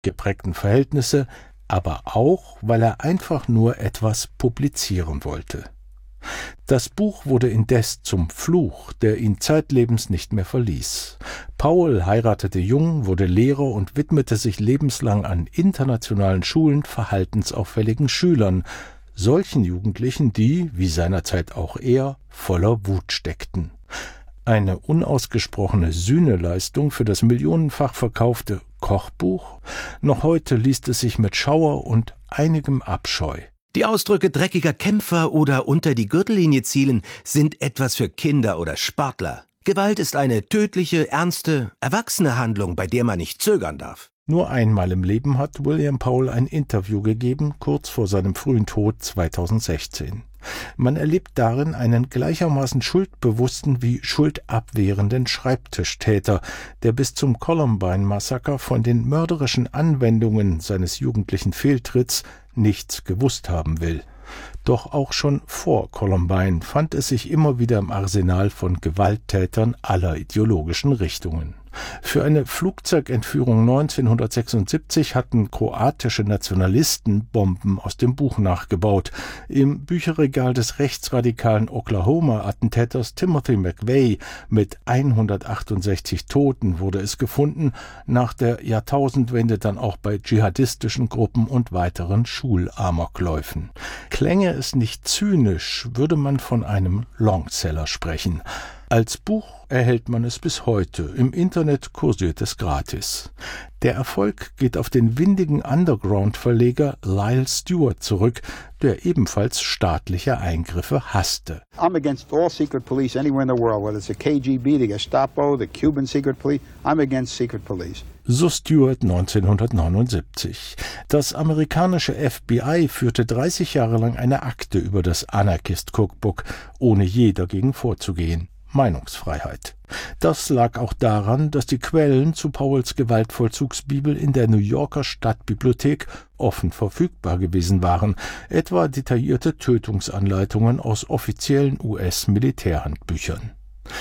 geprägten Verhältnisse, aber auch, weil er einfach nur etwas publizieren wollte. Das Buch wurde indes zum Fluch, der ihn zeitlebens nicht mehr verließ. Powell heiratete jung, wurde Lehrer und widmete sich lebenslang an internationalen Schulen verhaltensauffälligen Schülern, solchen Jugendlichen, die, wie seinerzeit auch er, voller Wut steckten. Eine unausgesprochene Sühneleistung für das millionenfach verkaufte Kochbuch? Noch heute liest es sich mit Schauer und einigem Abscheu. Die Ausdrücke dreckiger Kämpfer oder unter die Gürtellinie zielen sind etwas für Kinder oder Sportler. Gewalt ist eine tödliche, ernste, erwachsene Handlung, bei der man nicht zögern darf. Nur einmal im Leben hat William Powell ein Interview gegeben, kurz vor seinem frühen Tod 2016. Man erlebt darin einen gleichermaßen schuldbewussten wie schuldabwehrenden Schreibtischtäter, der bis zum Columbine-Massaker von den mörderischen Anwendungen seines jugendlichen Fehltritts nichts gewusst haben will. Doch auch schon vor Columbine fand es sich immer wieder im Arsenal von Gewalttätern aller ideologischen Richtungen. Für eine Flugzeugentführung 1976 hatten kroatische Nationalisten Bomben aus dem Buch nachgebaut. Im Bücherregal des rechtsradikalen Oklahoma-Attentäters Timothy McVeigh mit 168 Toten wurde es gefunden, nach der Jahrtausendwende dann auch bei dschihadistischen Gruppen und weiteren Schulamokläufen. Klänge es nicht zynisch, würde man von einem Longseller sprechen. Als Buch erhält man es bis heute, im Internet kursiert es gratis. Der Erfolg geht auf den windigen Underground-Verleger Lyle Stewart zurück, der ebenfalls staatliche Eingriffe hasste. I'm against all secret police anywhere in the world, whether it's the KGB, the Gestapo, the Cuban secret police. I'm against secret police. So Stewart 1979. Das amerikanische FBI führte 30 Jahre lang eine Akte über das Anarchist Cookbook, ohne je dagegen vorzugehen. Meinungsfreiheit. Das lag auch daran, dass die Quellen zu Powells Gewaltvollzugsbibel in der New Yorker Stadtbibliothek offen verfügbar gewesen waren, etwa detaillierte Tötungsanleitungen aus offiziellen US-Militärhandbüchern.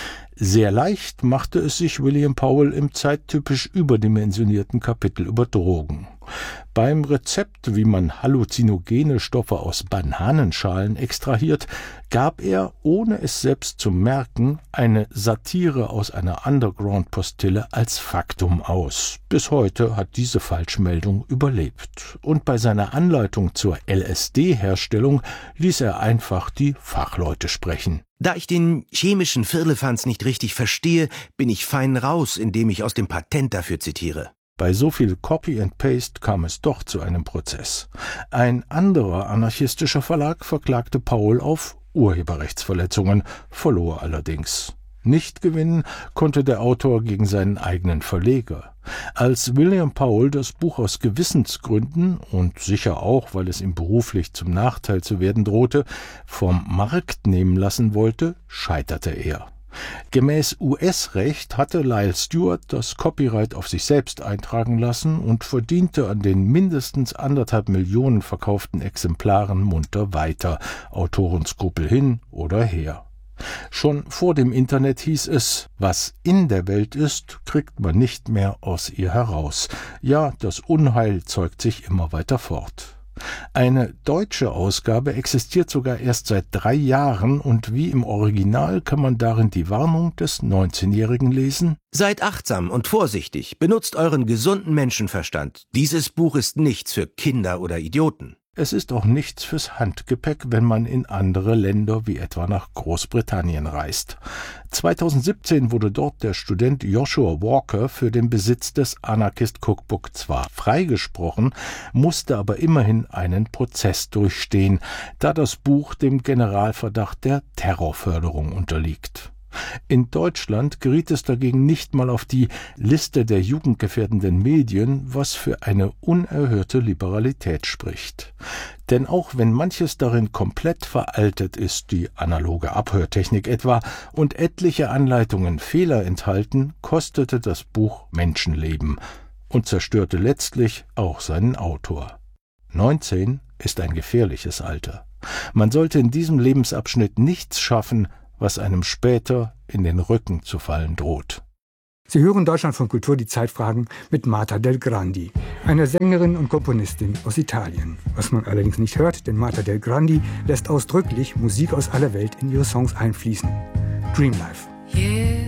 Sehr leicht machte es sich William Powell im zeittypisch überdimensionierten Kapitel über Drogen. Beim Rezept, wie man halluzinogene Stoffe aus Bananenschalen extrahiert, gab er, ohne es selbst zu merken, eine Satire aus einer Underground-Postille als Faktum aus. Bis heute hat diese Falschmeldung überlebt. Und bei seiner Anleitung zur LSD-Herstellung ließ er einfach die Fachleute sprechen. Da ich den chemischen Firlefanz nicht richtig verstehe, bin ich fein raus, indem ich aus dem Patent dafür zitiere. Bei so viel Copy and Paste kam es doch zu einem Prozess. Ein anderer anarchistischer Verlag verklagte Powell auf Urheberrechtsverletzungen, verlor allerdings. Nicht gewinnen konnte der Autor gegen seinen eigenen Verleger. Als William Powell das Buch aus Gewissensgründen und sicher auch, weil es ihm beruflich zum Nachteil zu werden drohte, vom Markt nehmen lassen wollte, scheiterte er. Gemäß US-Recht hatte Lyle Stewart das Copyright auf sich selbst eintragen lassen und verdiente an den mindestens 1,5 Millionen verkauften Exemplaren munter weiter, Autorenskrupel hin oder her. Schon vor dem Internet hieß es, was in der Welt ist, kriegt man nicht mehr aus ihr heraus. Ja, das Unheil zeugt sich immer weiter fort. Eine deutsche Ausgabe existiert sogar erst seit 3 Jahren und wie im Original kann man darin die Warnung des 19-Jährigen lesen: Seid achtsam und vorsichtig, benutzt euren gesunden Menschenverstand. Dieses Buch ist nichts für Kinder oder Idioten. Es ist auch nichts fürs Handgepäck, wenn man in andere Länder wie etwa nach Großbritannien reist. 2017 wurde dort der Student Joshua Walker für den Besitz des Anarchist Cookbook zwar freigesprochen, musste aber immerhin einen Prozess durchstehen, da das Buch dem Generalverdacht der Terrorförderung unterliegt. In Deutschland geriet es dagegen nicht mal auf die Liste der jugendgefährdenden Medien, was für eine unerhörte Liberalität spricht. Denn auch wenn manches darin komplett veraltet ist, die analoge Abhörtechnik etwa, und etliche Anleitungen Fehler enthalten, kostete das Buch Menschenleben und zerstörte letztlich auch seinen Autor. 19 ist ein gefährliches Alter. Man sollte in diesem Lebensabschnitt nichts schaffen, was einem später in den Rücken zu fallen droht. Sie hören Deutschland von Kultur, die Zeitfragen mit Marta Del Grandi, einer Sängerin und Komponistin aus Italien. Was man allerdings nicht hört, denn Marta Del Grandi lässt ausdrücklich Musik aus aller Welt in ihre Songs einfließen. Dream Life. Yeah.